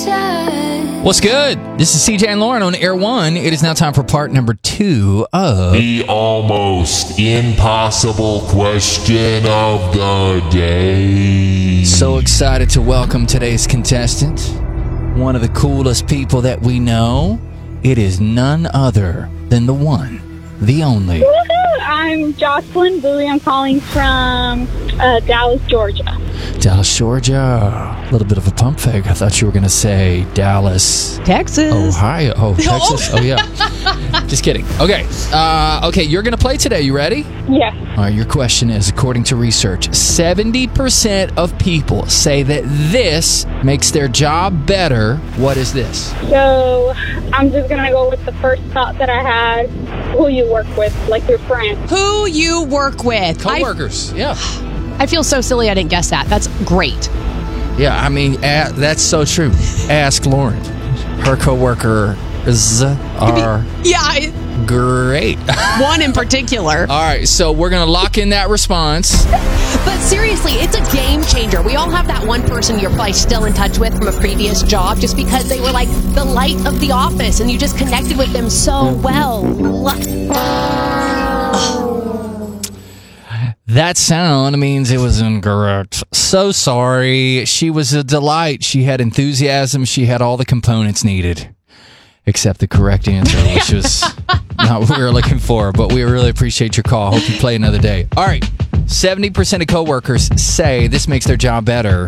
What's good? This is CJ and Lauren on Air One. It is now time for part number 2 of the almost impossible question of the day. So excited to welcome today's contestant, one of the coolest people that we know. It is none other than the one, the only. Woohoo! I'm Jocelyn Booley. I'm calling from Dallas, Georgia. Dallas, Georgia. A little bit of a pump fake. I thought you were going to say Dallas, Texas, Ohio. Oh, Texas. Oh, yeah. Just kidding. Okay. Okay, you're going to play today. You ready? Yes. All right, your question is, according to research, 70% of people say that this makes their job better. What is this? So I'm just going to go with the first thought that I had. Who you work with, like your friend. who you work with. Coworkers. Yeah. I feel so silly I didn't guess that. That's great. Yeah, I mean, that's so true. Ask Lauren. Her coworkers are great. One in particular. All right, so we're going to lock in that response. But seriously, it's a game changer. We all have that one person you're probably still in touch with from a previous job just because they were like the light of the office and you just connected with them so well. That sound means it was incorrect. So sorry. She was a delight. She had enthusiasm. She had all the components needed. Except the correct answer, which was not what we were looking for. But we really appreciate your call. Hope you play another day. All right. 70% of coworkers say this makes their job better.